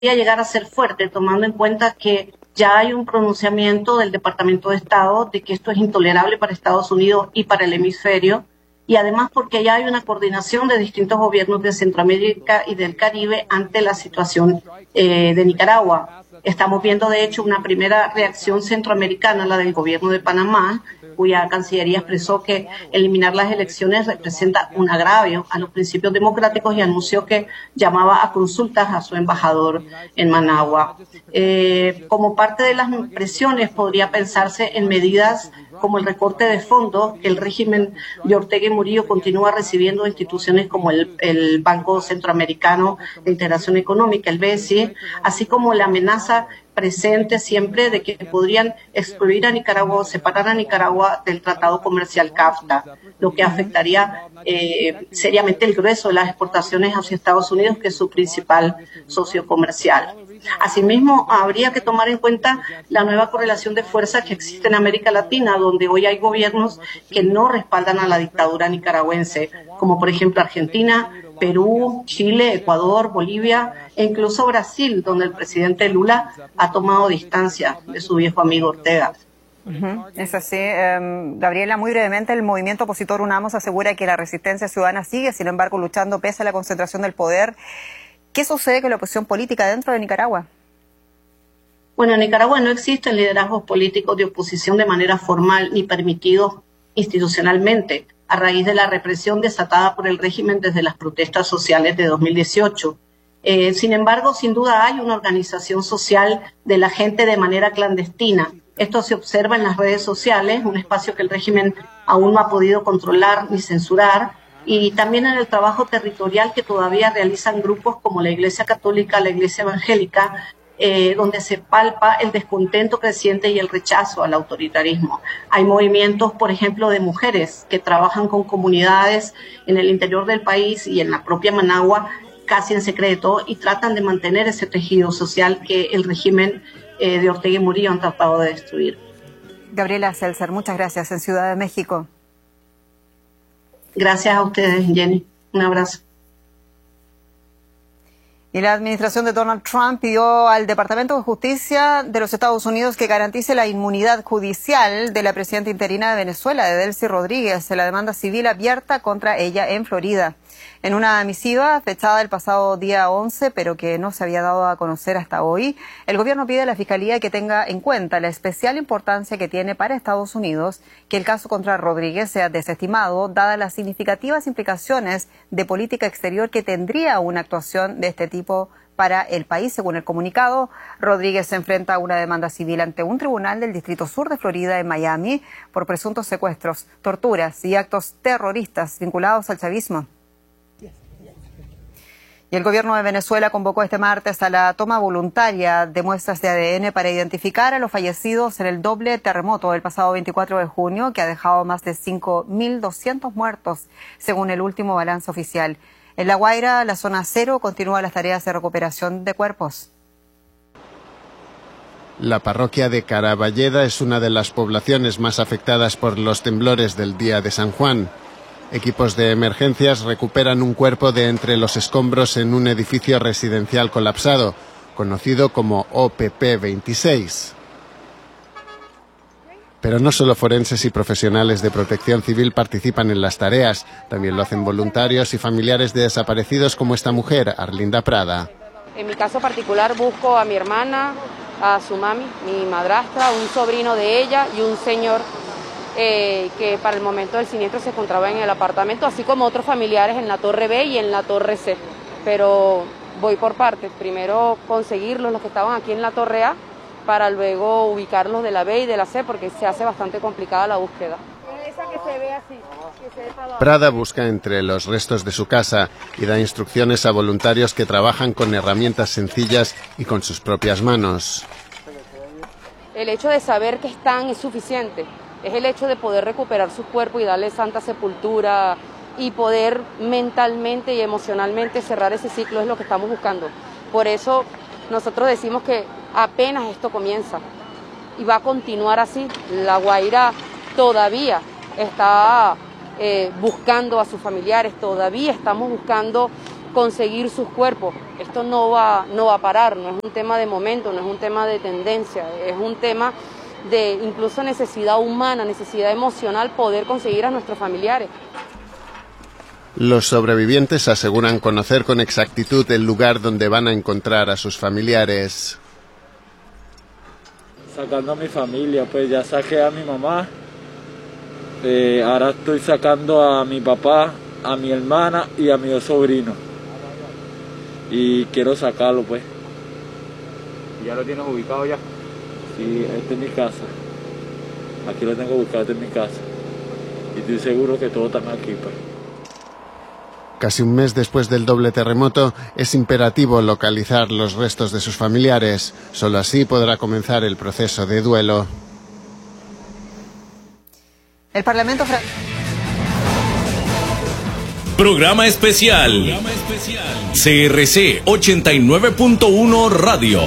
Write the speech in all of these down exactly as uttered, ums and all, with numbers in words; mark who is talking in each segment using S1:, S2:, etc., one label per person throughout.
S1: llegar a ser fuerte, tomando en cuenta que ya hay un pronunciamiento del Departamento de Estado de que esto es intolerable para Estados Unidos y para el hemisferio, y además porque ya hay una coordinación de distintos gobiernos de Centroamérica y del Caribe ante la situación eh, de Nicaragua. Estamos viendo, de hecho, una primera reacción centroamericana, la del gobierno de Panamá, cuya Cancillería expresó que eliminar las elecciones representa un agravio a los principios democráticos y anunció que llamaba a consultas a su embajador en Managua. Eh, como parte de las presiones podría pensarse en medidas como el recorte de fondos que el régimen de Ortega y Murillo continúa recibiendo de instituciones como el, el Banco Centroamericano de Integración Económica, el B C I, así como la amenaza presente siempre de que podrían excluir a Nicaragua o separar a Nicaragua del Tratado Comercial CAFTA, lo que afectaría eh, seriamente el grueso de las exportaciones hacia Estados Unidos, que es su principal socio comercial. Asimismo, habría que tomar en cuenta la nueva correlación de fuerzas que existe en América Latina, donde hoy hay gobiernos que no respaldan a la dictadura nicaragüense, como por ejemplo Argentina, Perú, Chile, Ecuador, Bolivia e incluso Brasil, donde el presidente Lula ha tomado distancia de su viejo amigo Ortega.
S2: Uh-huh. Es así. Um, Gabriela, muy brevemente, el movimiento opositor UNAMOS asegura que la resistencia ciudadana sigue, sin embargo, luchando pese a la concentración del poder. ¿Qué sucede con la oposición política dentro de Nicaragua?
S1: Bueno, en Nicaragua no existen liderazgos políticos de oposición de manera formal ni permitidos institucionalmente, a raíz de la represión desatada por el régimen desde las protestas sociales de dos mil dieciocho. Eh, sin embargo, sin duda hay una organización social de la gente de manera clandestina. Esto se observa en las redes sociales, un espacio que el régimen aún no ha podido controlar ni censurar, y también en el trabajo territorial que todavía realizan grupos como la Iglesia Católica, la Iglesia Evangélica, Eh, donde se palpa el descontento creciente y el rechazo al autoritarismo. Hay movimientos, por ejemplo, de mujeres que trabajan con comunidades en el interior del país y en la propia Managua, casi en secreto, y tratan de mantener ese tejido social que el régimen eh, de Ortega y Murillo han tratado de destruir.
S2: Gabriela Seltzer, muchas gracias, en Ciudad de México.
S1: Gracias a ustedes, Jenny. Un abrazo.
S2: Y la administración de Donald Trump pidió al Departamento de Justicia de los Estados Unidos que garantice la inmunidad judicial de la presidenta interina de Venezuela, de Delcy Rodríguez, en la demanda civil abierta contra ella en Florida. En una misiva fechada el pasado día once, pero que no se había dado a conocer hasta hoy, el gobierno pide a la Fiscalía que tenga en cuenta la especial importancia que tiene para Estados Unidos que el caso contra Rodríguez sea desestimado, dadas las significativas implicaciones de política exterior que tendría una actuación de este tipo para el país. Según el comunicado, Rodríguez se enfrenta a una demanda civil ante un tribunal del Distrito Sur de Florida en Miami por presuntos secuestros, torturas y actos terroristas vinculados al chavismo. Y el gobierno de Venezuela convocó este martes a la toma voluntaria de muestras de A D N para identificar a los fallecidos en el doble terremoto del pasado veinticuatro de junio, que ha dejado más de cinco mil doscientos muertos, según el último balance oficial. En La Guaira, la zona cero, continúan las tareas de recuperación de cuerpos.
S3: La parroquia de Caraballeda es una de las poblaciones más afectadas por los temblores del día de San Juan. Equipos de emergencias recuperan un cuerpo de entre los escombros en un edificio residencial colapsado, conocido como O P P veintiséis. Pero no solo forenses y profesionales de protección civil participan en las tareas, también lo hacen voluntarios y familiares de desaparecidos como esta mujer, Arlinda Prada.
S4: En mi caso particular busco a mi hermana, a su mami, mi madrastra, un sobrino de ella y un señor Eh, que para el momento del siniestro se encontraba en el apartamento, así como otros familiares en la Torre B y en la Torre C. Pero voy por partes, primero conseguirlos, los que estaban aquí en la Torre A, para luego ubicarlos de la B y de la C, porque se hace bastante complicada la búsqueda. Esa que se ve así, que se ve para...
S3: Prada busca entre los restos de su casa y da instrucciones a voluntarios que trabajan con herramientas sencillas y con sus propias manos.
S4: El hecho de saber que están es suficiente. Es el hecho de poder recuperar su cuerpo y darle santa sepultura y poder mentalmente y emocionalmente cerrar ese ciclo es lo que estamos buscando. Por eso nosotros decimos que apenas esto comienza y va a continuar así. La Guaira todavía está eh, buscando a sus familiares, todavía estamos buscando conseguir sus cuerpos. Esto no va, no va a parar, no es un tema de momento, no es un tema de tendencia, es un tema de incluso necesidad humana, necesidad emocional, poder conseguir a nuestros familiares.
S3: Los sobrevivientes aseguran conocer con exactitud el lugar donde van a encontrar a sus familiares.
S5: Sacando a mi familia, pues ya saqué a mi mamá, eh, ahora estoy sacando a mi papá, a mi hermana y a mi dos sobrinos. Y quiero sacarlo, pues.
S6: ¿Ya lo tienes ubicado ya?
S5: Sí, este es mi casa. Aquí lo tengo ubicado, este es mi casa. Y estoy seguro que todos están aquí, pues.
S3: Casi un mes después del doble terremoto, es imperativo localizar los restos de sus familiares. Solo así podrá comenzar el proceso de duelo.
S2: El Parlamento francés.
S7: Programa especial. Programa especial. C R C ochenta y nueve punto uno Radio.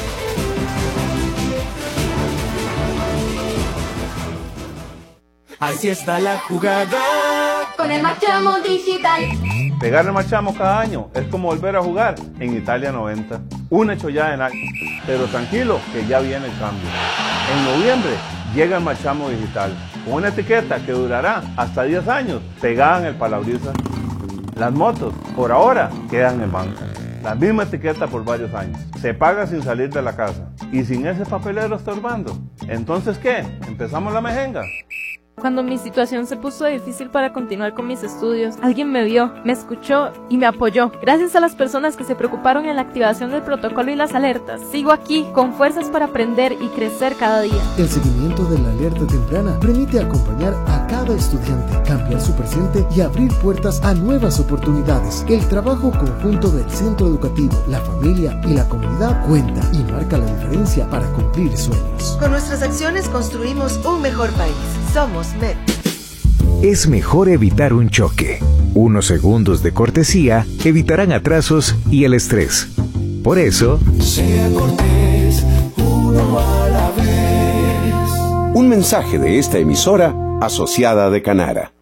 S8: Así está la jugada.
S9: Con el Marchamo Digital.
S10: Pegar el Marchamo cada año es como volver a jugar en Italia noventa. Una chollada en acto. Pero tranquilo, que ya viene el cambio. En noviembre llega el Marchamo Digital, con una etiqueta que durará hasta diez años, pegada en el parabrisas. Las motos, por ahora, quedan en banca. La misma etiqueta por varios años. Se paga sin salir de la casa. Y sin ese papelero estorbando. ¿Entonces qué? ¿Empezamos la mejenga?
S11: Cuando mi situación se puso difícil para continuar con mis estudios, alguien me vio, me escuchó y me apoyó. Gracias a las personas que se preocuparon en la activación del protocolo y las alertas, sigo aquí con fuerzas para aprender y crecer cada día.
S12: El seguimiento de la alerta temprana permite acompañar a cada estudiante, cambiar su presente y abrir puertas a nuevas oportunidades. El trabajo conjunto del centro educativo, la familia y la comunidad cuenta y marca la diferencia para cumplir sueños.
S13: Con nuestras acciones construimos un mejor país. Somos M E D.
S14: Es mejor evitar un choque. Unos segundos de cortesía evitarán atrasos y el estrés. Por eso,
S8: sea cortés, uno a la vez.
S15: Un mensaje de esta emisora asociada de Canara.